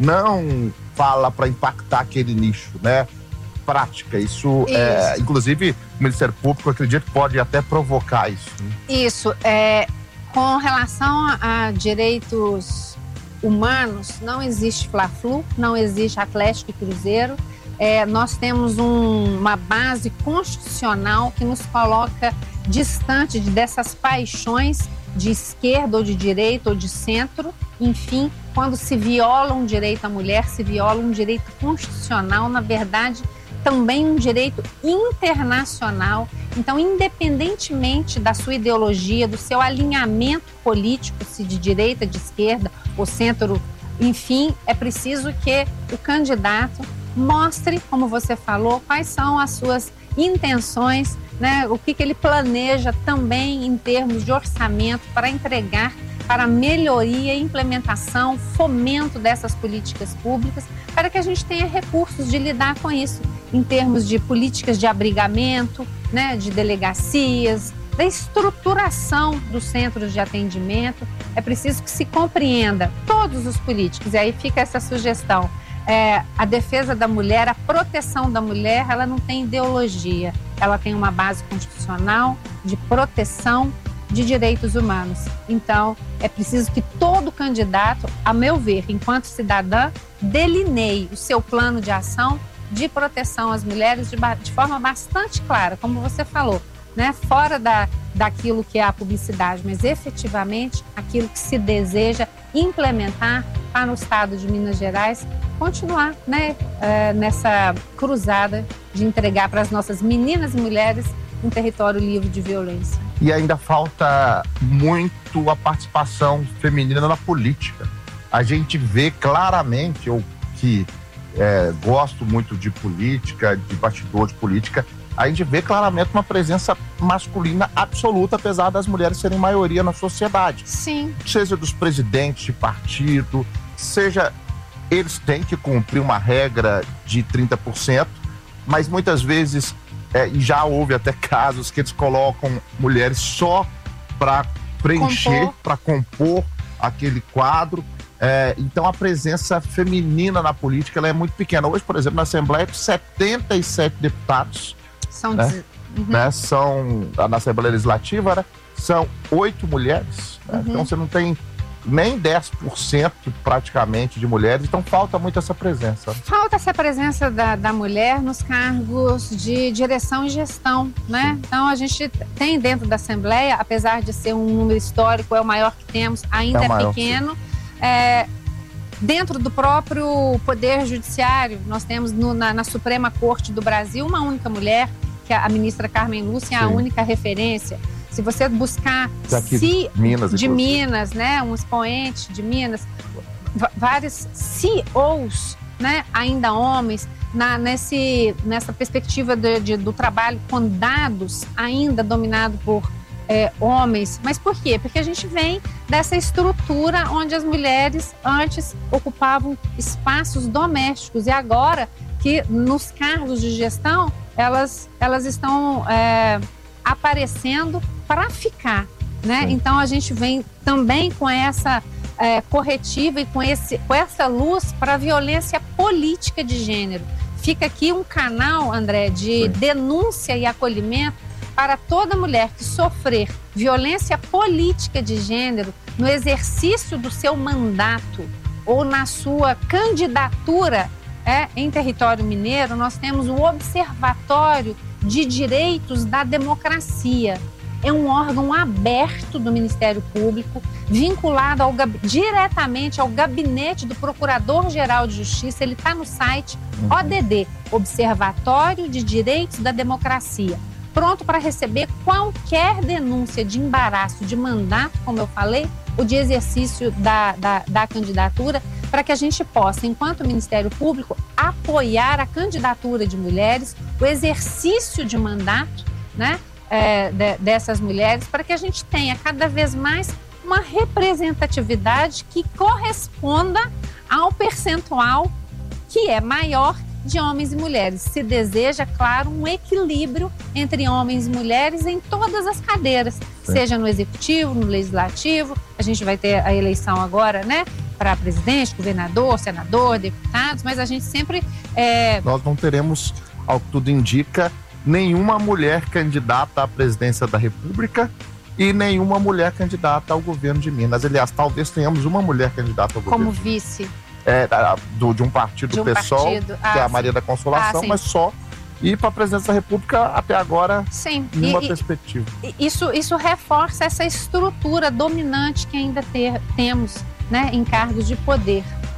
não fala para impactar aquele nicho, né? Prática, isso, isso. É, inclusive o Ministério Público, acredito, pode até provocar isso. Né? Isso, é... Com relação a direitos humanos, não existe Fla-Flu, não existe Atlético e Cruzeiro. É, nós temos um, uma base constitucional que nos coloca distante dessas paixões de esquerda ou de direita ou de centro. Enfim, quando se viola um direito à mulher, se viola um direito constitucional, na verdade, também um direito internacional. Então, independentemente da sua ideologia, do seu alinhamento político, se de direita, de esquerda ou centro, enfim, é preciso que o candidato mostre, como você falou, quais são as suas intenções, né? O que, que ele planeja também em termos de orçamento para entregar para melhoria, implementação, fomento dessas políticas públicas, para que a gente tenha recursos de lidar com isso, em termos de políticas de abrigamento, né, de delegacias, da estruturação dos centros de atendimento. É preciso que se compreenda todos os políticos, e aí fica essa sugestão. É, a defesa da mulher, a proteção da mulher, ela não tem ideologia, ela tem uma base constitucional de proteção de direitos humanos. Então, é preciso que todo candidato, a meu ver, enquanto cidadã, delineie o seu plano de ação de proteção às mulheres de, de forma bastante clara, como você falou, né? Fora da, daquilo que é a publicidade, mas efetivamente aquilo que se deseja implementar para o estado de Minas Gerais, continuar, né, é, nessa cruzada de entregar para as nossas meninas e mulheres um território livre de violência. E ainda falta muito a participação feminina na política. A gente vê claramente, eu que é, gosto muito de política, de bastidor de política, a gente vê claramente uma presença masculina absoluta, apesar das mulheres serem maioria na sociedade. Sim. Seja dos presidentes de partido, seja... Eles têm que cumprir uma regra de trinta por cento, mas muitas vezes, é, e já houve até casos que eles colocam mulheres só para preencher, para compor aquele quadro. É, então a presença feminina na política ela é muito pequena. Hoje, por exemplo, na Assembleia, setenta e sete deputados são, né, uhum. né, são na Assembleia Legislativa, né, são oito mulheres. Né, uhum. Então você não tem nem dez por cento praticamente de mulheres, então falta muito essa presença. Falta essa presença da, da mulher nos cargos de direção e gestão, né? Sim. Então a gente tem dentro da Assembleia, apesar de ser um número histórico, é o maior que temos, ainda é, é maior, pequeno. É, dentro do próprio Poder Judiciário, nós temos no, na, na Suprema Corte do Brasil uma única mulher, que é a ministra Carmen Lúcia, é a única referência. Se você buscar Daqui, se, Minas, de Minas, né, um expoente de Minas, vários C E Os, né, ainda homens, na, nesse, nessa perspectiva de, de, do trabalho com dados ainda dominado por é, homens. Mas por quê? Porque a gente vem dessa estrutura onde as mulheres antes ocupavam espaços domésticos e agora que nos cargos de gestão elas, elas estão é, aparecendo para ficar, né? Sim. Então a gente vem também com essa é, corretiva e com, esse, com essa luz para a violência política de gênero. Fica aqui um canal, André, de Sim. denúncia e acolhimento para toda mulher que sofrer violência política de gênero no exercício do seu mandato ou na sua candidatura é, em território mineiro. Nós temos o Observatório de Direitos da Democracia. É um órgão aberto do Ministério Público, vinculado ao, diretamente ao gabinete do Procurador-Geral de Justiça. Ele está no site O D D, Observatório de Direitos da Democracia, pronto para receber qualquer denúncia de embaraço de mandato, como eu falei, ou de exercício da, da, da candidatura, para que a gente possa, enquanto Ministério Público, apoiar a candidatura de mulheres, o exercício de mandato, né, é, de, dessas mulheres, para que a gente tenha cada vez mais uma representatividade que corresponda ao percentual que é maior de homens e mulheres. Se deseja, claro, um equilíbrio entre homens e mulheres em todas as cadeiras, Sim. seja no executivo, no legislativo. A gente vai ter a eleição agora, né, para presidente, governador, senador, deputados, mas a gente sempre... É... Nós não teremos, ao que tudo indica, nenhuma mulher candidata à presidência da República e nenhuma mulher candidata ao governo de Minas. Aliás, talvez tenhamos uma mulher candidata ao governo. Como vice. É, do, de um partido de um pessoal, partido. Ah, que é a sim. Maria da Consolação, ah, mas só. E para a presidência da República, até agora, sim. nenhuma e, perspectiva. E, isso, isso reforça essa estrutura dominante que ainda ter, temos, né, em cargos de poder.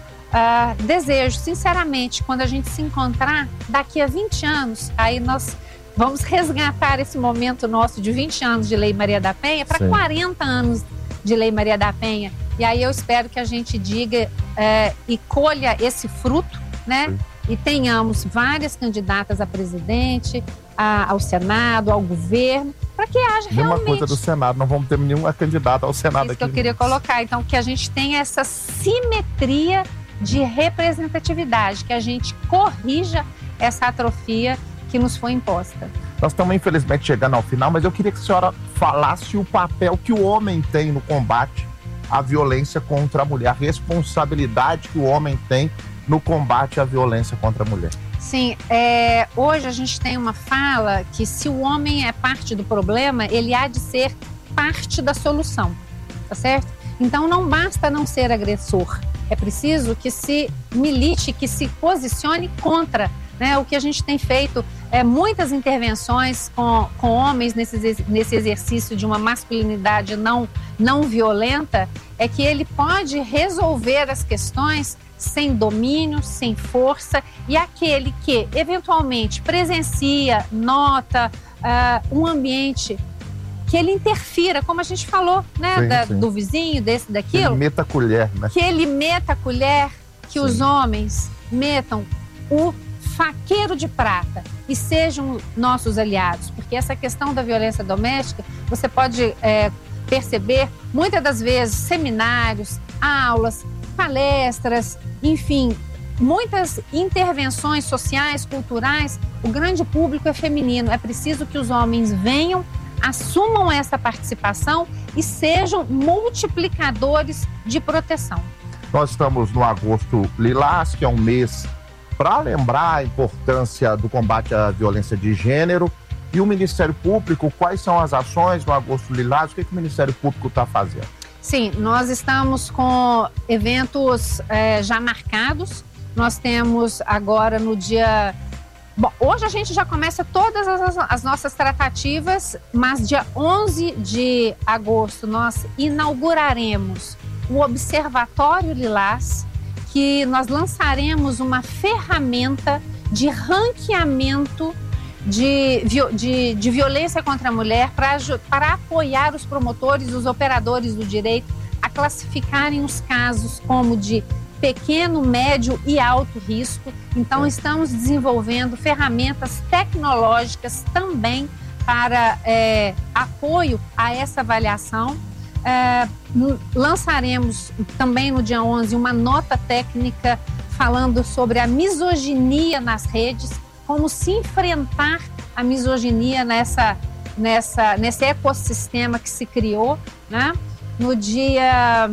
Uh, desejo, sinceramente, quando a gente se encontrar daqui a vinte anos, aí nós vamos resgatar esse momento nosso de vinte anos de Lei Maria da Penha para quarenta anos de Lei Maria da Penha. E aí eu espero que a gente diga é, e colha esse fruto, né? Sim. E tenhamos várias candidatas a presidente, a, ao Senado, ao governo, para que haja Nenhuma realmente... coisa do Senado, não vamos ter nenhuma candidata ao Senado Isso aqui. que eu queria colocar. Então, que a gente tenha essa simetria de representatividade, que a gente corrija essa atrofia que nos foi imposta. Nós estamos, infelizmente, chegando ao final, mas eu queria que a senhora falasse o papel que o homem tem no combate à violência contra a mulher, a responsabilidade que o homem tem no combate à violência contra a mulher. Sim, é, hoje a gente tem uma fala que se o homem é parte do problema, ele há de ser parte da solução, tá certo? Então não basta não ser agressor, é preciso que se milite, que se posicione contra, né? O que a gente tem feito é muitas intervenções com, com homens nesse, nesse exercício de uma masculinidade não, não violenta, é que ele pode resolver as questões sem domínio, sem força, e aquele que eventualmente presencia, nota uh, um ambiente que ele interfira, como a gente falou, né, sim, da, sim. do vizinho, desse, daquilo. Que ele meta a colher, né? Que ele meta a colher, que sim. os homens metam o faqueiro de prata e sejam nossos aliados, porque essa questão da violência doméstica, você pode é, perceber, muitas das vezes, seminários, aulas, palestras, enfim, muitas intervenções sociais, culturais, o grande público é feminino, é preciso que os homens venham, assumam essa participação e sejam multiplicadores de proteção. Nós estamos no Agosto Lilás, que é um mês para lembrar a importância do combate à violência de gênero. E o Ministério Público, quais são as ações no Agosto Lilás? O que, que o Ministério Público está fazendo? Sim, nós estamos com eventos é, já marcados. Nós temos agora no dia... Bom, hoje a gente já começa todas as, as nossas tratativas, mas dia onze de agosto nós inauguraremos o Observatório Lilás, que nós lançaremos uma ferramenta de ranqueamento de, de, de violência contra a mulher para, para apoiar os promotores, os operadores do direito a classificarem os casos como de pequeno, médio e alto risco. Então, estamos desenvolvendo ferramentas tecnológicas também para é, apoio a essa avaliação. É, lançaremos também no dia onze uma nota técnica falando sobre a misoginia nas redes, como se enfrentar a misoginia nessa, nessa, nesse ecossistema que se criou, né? No dia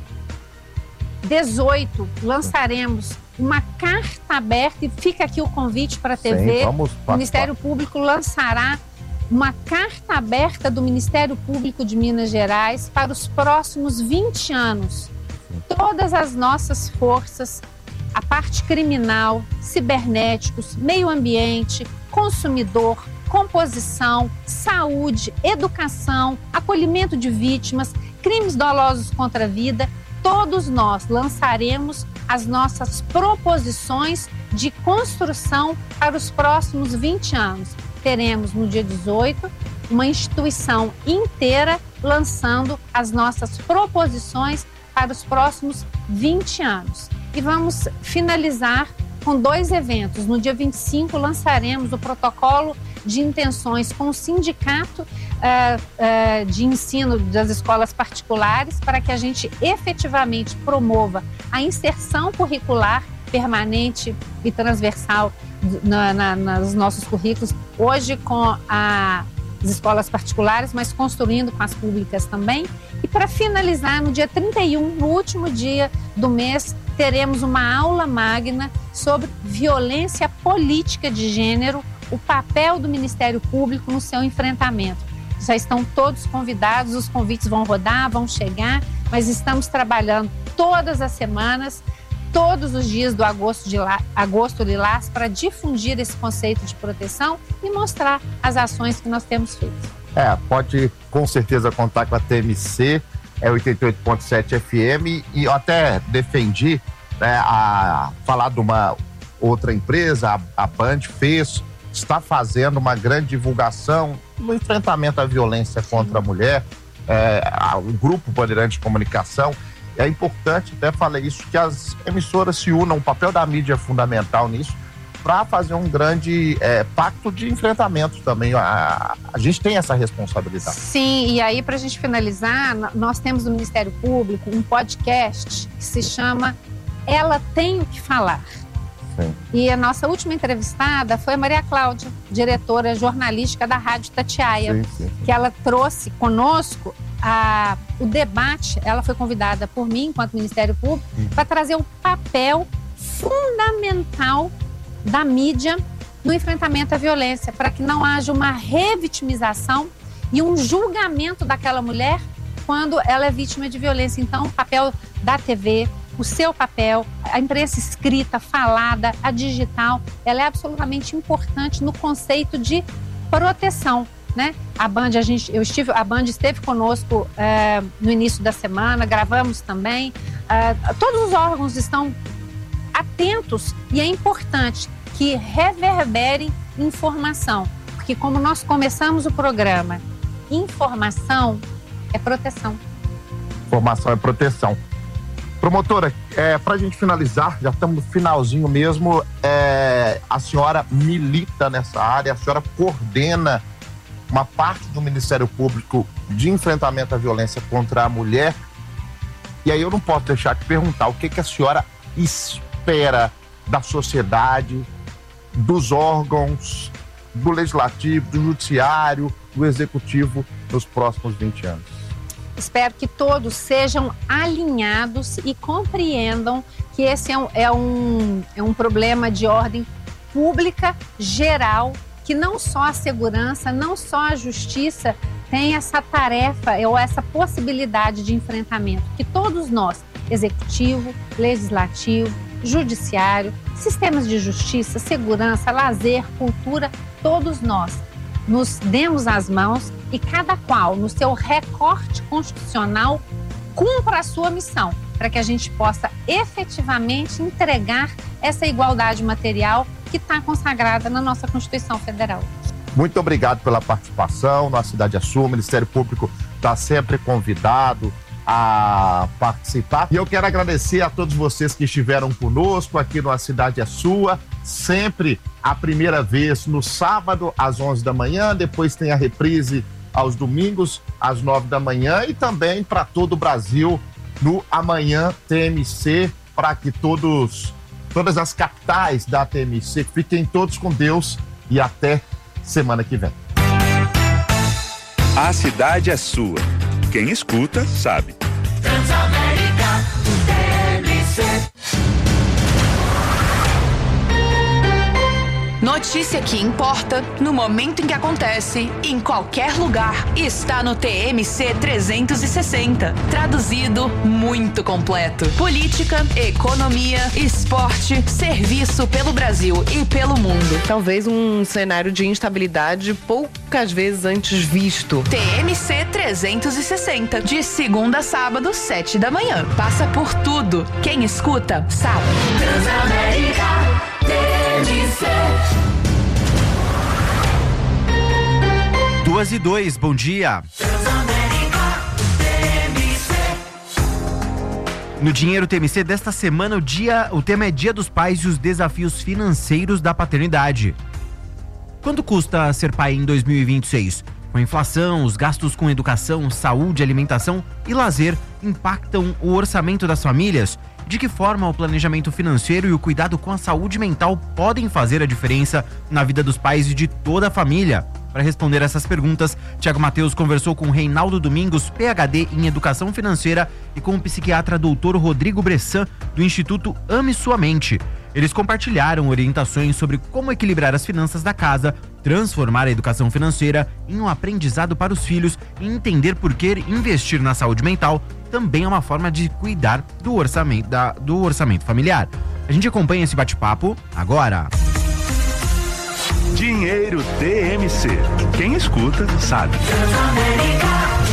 dezoito, lançaremos uma carta aberta, e fica aqui o convite para a T V. Sim, vamos, o Ministério Público lançará uma carta aberta do Ministério Público de Minas Gerais para os próximos vinte anos. Todas as nossas forças, a parte criminal, cibernéticos, meio ambiente, consumidor, composição, saúde, educação, acolhimento de vítimas, crimes dolosos contra a vida, todos nós lançaremos as nossas proposições de construção para os próximos vinte anos. Teremos no dia dezoito uma instituição inteira lançando as nossas proposições para os próximos vinte anos. E vamos finalizar com dois eventos. No dia vinte e cinco, lançaremos o protocolo de intenções com o Sindicato uh, uh, de Ensino das Escolas Particulares, para que a gente efetivamente promova a inserção curricular permanente e transversal na, na, nos nossos currículos, hoje com a, as escolas particulares, mas construindo com as públicas também. E para finalizar, no dia trinta e um, no último dia do mês, teremos uma aula magna sobre violência política de gênero, o papel do Ministério Público no seu enfrentamento. Já estão todos convidados, os convites vão rodar, vão chegar, mas estamos trabalhando todas as semanas, todos os dias do Agosto, de La... Agosto Lilás, para difundir esse conceito de proteção e mostrar as ações que nós temos feito. É, pode com certeza contar com a T M C, é oitenta e oito ponto sete F M, e eu até defendi, né, a falar de uma outra empresa, a, a Band fez, está fazendo uma grande divulgação no enfrentamento à violência contra a mulher, é, a, o Grupo Bandeirante de Comunicação. É importante, até falei isso, que as emissoras se unam, o papel da mídia é fundamental nisso, para fazer um grande é, pacto de enfrentamento também. A, a gente tem essa responsabilidade. Sim, e aí, para a gente finalizar, nós temos no Ministério Público um podcast que se chama Ela Tem o que Falar. Sim. E a nossa última entrevistada foi a Maria Cláudia, diretora jornalística da Rádio Itatiaia, sim, sim, sim. que ela trouxe conosco a, o debate. Ela foi convidada por mim, enquanto Ministério Público, hum. para trazer o papel fundamental da mídia no enfrentamento à violência, para que não haja uma revitimização e um julgamento daquela mulher quando ela é vítima de violência. Então, o papel da T V, o seu papel, a imprensa escrita, falada, a digital, ela é absolutamente importante no conceito de proteção, né? A Band, a gente, eu estive, a Band esteve conosco é, no início da semana, gravamos também. É, todos os órgãos estão atentos e é importante que reverberem informação, porque como nós começamos o programa, informação é proteção. Informação é proteção. Promotora, é, para a gente finalizar, já estamos no finalzinho mesmo, é, a senhora milita nessa área, a senhora coordena uma parte do Ministério Público de enfrentamento à violência contra a mulher, e aí eu não posso deixar de perguntar o que, que a senhora espera da sociedade, dos órgãos, do Legislativo, do Judiciário, do Executivo nos próximos vinte anos. Espero que todos sejam alinhados e compreendam que esse é um, é um, é um problema de ordem pública geral, que não só a segurança, não só a justiça tem essa tarefa ou essa possibilidade de enfrentamento, que todos nós, Executivo, Legislativo, Judiciário, sistemas de justiça, segurança, lazer, cultura, todos nós nos demos as mãos e cada qual, no seu recorte constitucional, cumpra a sua missão, para que a gente possa efetivamente entregar essa igualdade material que está consagrada na nossa Constituição Federal. Muito obrigado pela participação. Nossa Cidade Azul, o Ministério Público está sempre convidado a participar. E eu quero agradecer a todos vocês que estiveram conosco aqui no A Cidade é Sua, sempre a primeira vez no sábado às onze da manhã, depois tem a reprise aos domingos às nove da manhã e também para todo o Brasil no Amanhã T M C, para que todos, todas as capitais da T M C fiquem todos com Deus e até semana que vem. A Cidade é Sua. Quem escuta, sabe. Transamérica T M C. Notícia que importa, no momento em que acontece, em qualquer lugar, está no T M C trezentos e sessenta. Traduzido, muito completo. Política, economia, esporte, serviço pelo Brasil e pelo mundo. Talvez um cenário de instabilidade poucas vezes antes visto. T M C trezentos e sessenta, de segunda a sábado, sete da manhã. Passa por tudo. Quem escuta, sabe. Transamérica T M C. Duas e dois, bom dia. Transamérica T M C. No Dinheiro T M C desta semana, o, dia, o tema é Dia dos Pais e os desafios financeiros da paternidade. Quanto custa ser pai em dois mil e vinte e seis? Com a inflação, os gastos com educação, saúde, alimentação e lazer impactam o orçamento das famílias? De que forma o planejamento financeiro e o cuidado com a saúde mental podem fazer a diferença na vida dos pais e de toda a família? Para responder essas perguntas, Tiago Mateus conversou com Reinaldo Domingos, P H D em Educação Financeira, e com o psiquiatra doutor Rodrigo Bressan, do Instituto Ame Sua Mente. Eles compartilharam orientações sobre como equilibrar as finanças da casa, transformar a educação financeira em um aprendizado para os filhos e entender por que investir na saúde mental também é uma forma de cuidar do orçamento, da, do orçamento familiar. A gente acompanha esse bate-papo agora. Dinheiro T M C. Quem escuta, sabe. Transamérica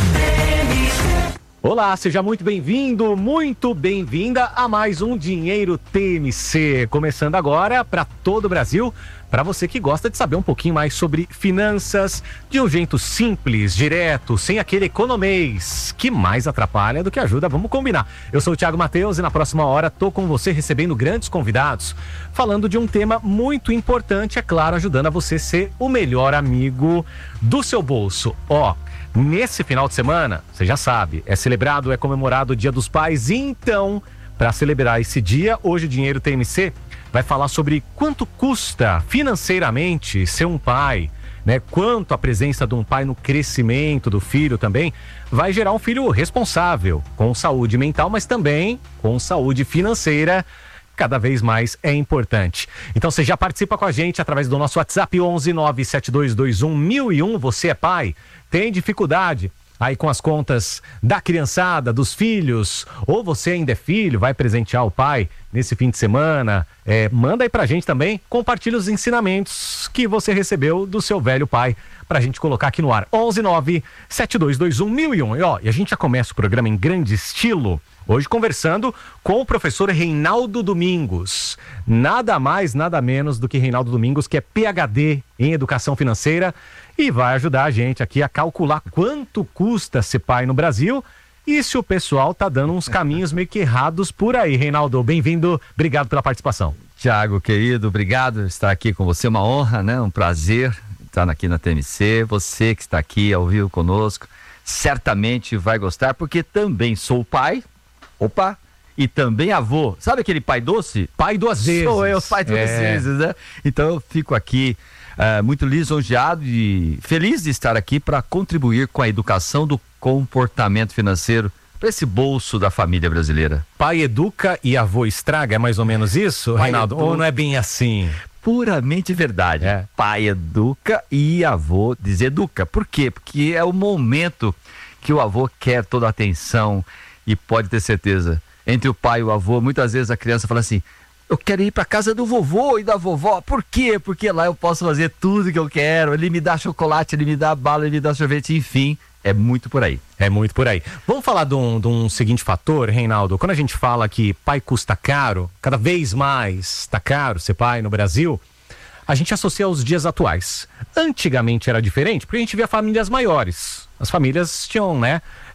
T M C. Olá, seja muito bem-vindo, muito bem-vinda a mais um Dinheiro T M C. Começando agora para todo o Brasil, para você que gosta de saber um pouquinho mais sobre finanças, de um jeito simples, direto, sem aquele economês, que mais atrapalha do que ajuda, vamos combinar. Eu sou o Tiago Mateus e na próxima hora tô com você recebendo grandes convidados, falando de um tema muito importante, é claro, ajudando a você ser o melhor amigo do seu bolso. Ó, nesse final de semana, você já sabe, é celebrado, é comemorado o Dia dos Pais. Então, para celebrar esse dia, hoje o Dinheiro T M C vai falar sobre quanto custa financeiramente ser um pai, né? Quanto a presença de um pai no crescimento do filho também vai gerar um filho responsável, com saúde mental, mas também com saúde financeira. Cada vez mais é importante. Então você já participa com a gente através do nosso WhatsApp onze nove sete dois dois um mil e um. Você é pai? Tem dificuldade aí com as contas da criançada, dos filhos, ou você ainda é filho, vai presentear o pai nesse fim de semana? É, manda aí pra gente também, compartilha os ensinamentos que você recebeu do seu velho pai, pra gente colocar aqui no ar. onze nove sete dois dois um mil e um. E ó, e a gente já começa o programa em grande estilo, hoje conversando com o professor Reinaldo Domingos. Nada mais, nada menos do que Reinaldo Domingos, que é P H D em Educação Financeira e vai ajudar a gente aqui a calcular quanto custa ser pai no Brasil e se o pessoal tá dando uns caminhos meio que errados por aí. Reinaldo, bem-vindo, obrigado pela participação. Tiago, querido, obrigado por estar aqui com você, uma honra, né? Um prazer estar aqui na T M C. Você que está aqui ao vivo conosco, certamente vai gostar, porque também sou pai. Opa! E também avô. Sabe aquele pai doce? Pai duas vezes. Sou eu, pai duas é. vezes, né? Então eu fico aqui uh, muito lisonjeado e feliz de estar aqui para contribuir com a educação do comportamento financeiro para esse bolso da família brasileira. Pai educa e avô estraga, é mais ou menos isso, pai Reinaldo? Edu... Ou não é bem assim? Puramente verdade. É. Pai educa e avô deseduca. Por quê? Porque é o momento que o avô quer toda a atenção. E pode ter certeza, entre o pai e o avô, muitas vezes a criança fala assim: eu quero ir para casa do vovô e da vovó. Por quê? Porque lá eu posso fazer tudo que eu quero. Ele me dá chocolate, ele me dá bala, ele me dá sorvete, enfim, é muito por aí. É muito por aí. Vamos falar de um, de um seguinte fator, Reinaldo. Quando a gente fala que pai custa caro, cada vez mais está caro ser pai no Brasil, a gente associa aos dias atuais. Antigamente era diferente, porque a gente via famílias maiores. As famílias tinham, né... É,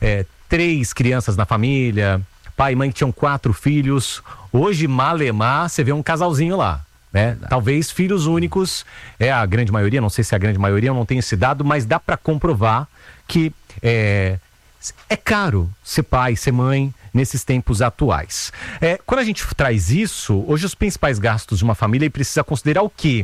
três crianças na família, pai e mãe que tinham quatro filhos. Hoje, malemar, você vê um casalzinho lá, né? Talvez filhos únicos, é a grande maioria, não sei se é a grande maioria, eu não tenho esse dado, mas dá para comprovar que é, é caro ser pai, ser mãe nesses tempos atuais. É, quando a gente traz isso, hoje os principais gastos de uma família precisa considerar o quê?